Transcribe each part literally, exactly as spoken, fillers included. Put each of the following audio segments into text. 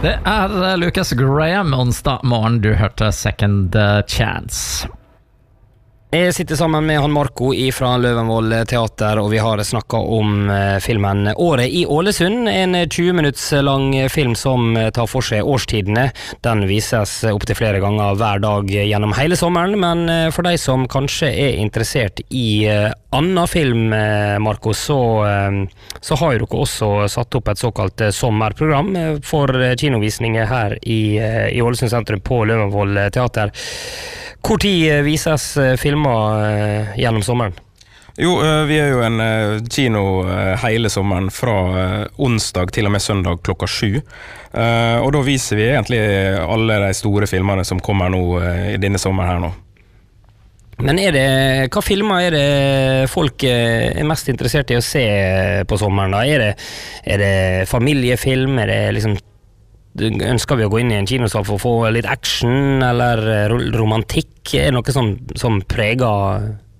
Det er Lucas Graham onsdag morgen. Du hørte Second Chance. Jeg sitter sammen med han Marco fra Løvenvoll teater, og vi har snakket om filmen Året i Ålesund, en tjue minutts lang film som tar for seg årstidene. Den vises opp til flere ganger hver dag gjennom hele sommeren, men for de som kanskje er interessert i annen film, Marco, så, så har dere også satt opp et såkalt sommerprogram for kinovisninger her i, i Ålesund sentrum på Løvenvoll teater. Hvor tid vises filmer gjennom sommeren? Jo, vi er jo en kino hele sommeren fra onsdag til og med søndag klokka sju. Og da viser vi egentlig alle de store filmene som kommer nå i denne sommeren her nå. Men er det, hva filmer er det folk er mest interessert i å se på sommeren da? Er det, er det familiefilm? Er det liksom ønsker vi å gå inn i en kinosal for å få litt action eller romantikk? Er det noe som, som preger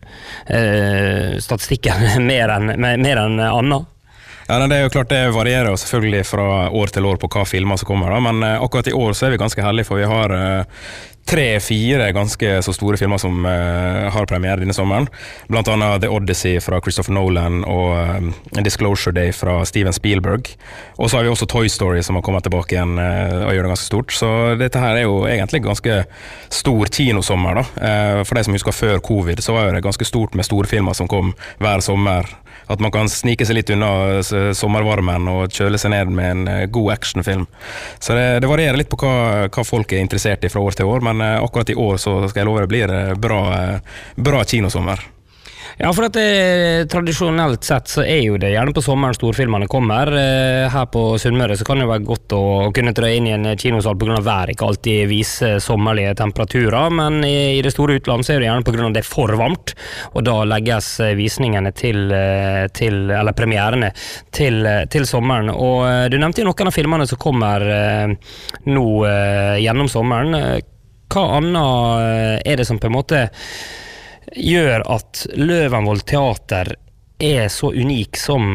eh, statistikken mer enn, mer enn annet? Ja, det er jo klart det varierer jo selvfølgelig fra år til år på hva filmer som kommer da, men akkurat i år så er vi ganske heldige, for vi har uh, tre-fire ganske så store filmer som uh, har premiere denne sommeren. Blant annet The Odyssey fra Christopher Nolan og uh, Disclosure Day fra Steven Spielberg. Og så har vi også Toy Story som har kommet tilbake igjen uh, og gjør det ganske stort. Så dette her er jo egentlig ganske stor kinosommer da. Uh, for de som husker før covid, så var det ganske stort med store filmer som kom hver sommer. At man kan snike seg litt unna sommervarmen og kjøle seg ned med en god actionfilm. Så det, det varierer litt på hva, hva folk er interessert i fra år til år, men akkurat i år så skal jeg love det blir bra, bra kinosommer. Ja, for at det, tradisjonelt sett så er jo det gjerne på sommeren storfilmene kommer. Her på Sunnmøre så kan det være godt å kunne trø inn i en kinosal på grunn av vær, ikke alltid vise sommerlige temperaturer, men i, i det store utland så er det gjerne på grunn av det er for varmt, og da legges visningene til, til eller premierene til, til sommeren. Og du nevnte jo noen av filmene som kommer nå gjennom sommeren. Hva annet er det som på en måte gjør at Løvenvoll teater er så unik som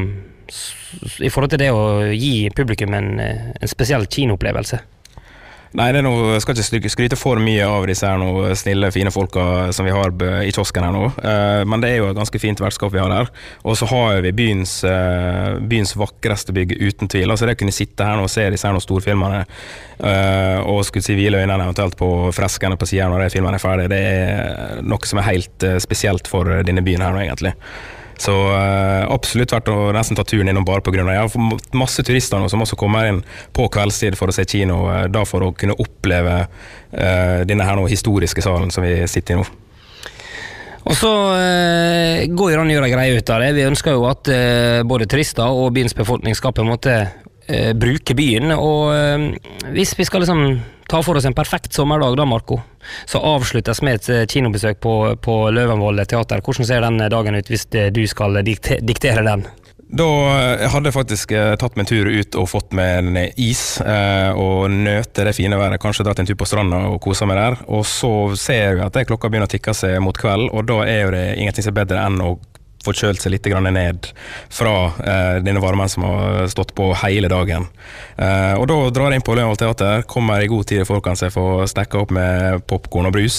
i forhold til det å gi publikum en, en spesiell kinoopplevelse? Nei, det er noe, jeg skal ikke skryte for mye av disse her noe snille, fine folka som vi har i kiosken her nå, uh, men det er jo et ganske fint vertskap vi har der, og så har vi byens, uh, byens vakreste bygg uten tvil, altså det å kunne sitte her nå og se disse her noen storfilmene, uh, og skulle si hvile øynene eventuelt på freskene på siden når de filmene er ferdig, det er noe som er helt uh, spesielt for denne byen her nå egentlig. Så uh, absolutt vært å nesten ta turen innom bare på grunn av jeg har fått masse turister nå som også kommer inn på kveldstid for å se kino, uh, da for å kunne oppleve uh, denne her nå historiske salen som vi sitter i nå. Og så uh, går jo an å gjøre greie ut av det. Vi ønsker jo at uh, både turister og byens befolkning skal på en måte uh, bruke byen, og uh, hvis vi skal liksom ta for oss en perfekt sommerdag da, Marco, så avsluttes med et kinobesøk på, på Løvenvoll teater. Hvordan ser den dagen ut hvis du skal dikte, diktere den? Da hadde jeg faktisk tatt meg en tur ut og fått med en is eh, og nøte det fine været, kanskje dratt en tur på stranda og koset meg der, og så ser vi at det klokka begynner å tikke seg mot kveld, og da er jo det ingenting som er bedre enn å få kjølt seg litt grann ned fra eh, denne varmen som har stått på hele dagen. Eh, og da drar jeg inn på Løvenvoll teater, kommer i god tid i forkant så jeg får stekke opp med popcorn og brus.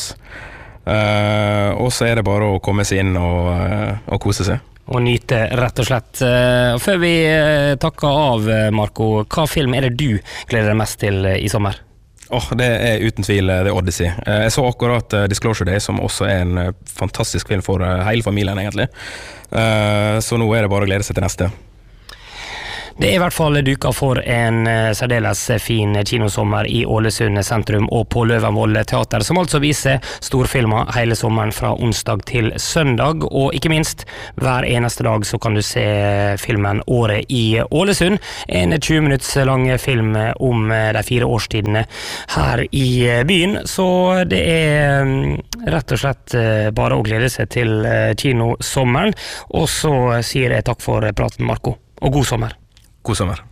Eh, og så er det bare å komme seg inn og, og kose seg. Og nyte, rett og slett. Uh, før vi uh, takker av, Marco, hva film er det du gleder deg mest til uh, i sommer? Oh, det er uten tvil The Odyssey. Uh, jeg så akkurat uh, Disclosure Day, som også er en uh, fantastisk film for uh, hele familien, egentlig. Uh, så nå er det bare å glede seg til neste. Det er i hvert fall duka for en særdeles fin kinosommer i Ålesund sentrum og på Løvenvoll teater, som altså viser storfilmer hele sommeren fra onsdag til søndag, og ikke minst hver eneste dag så kan du se filmen Året i Ålesund, en tjue minutts lang film om de fire årstidene her i byen, så det er rett og slett bare å glede seg til kinosommeren, og så sier jeg takk for praten, Marco, og god sommer. God sommer.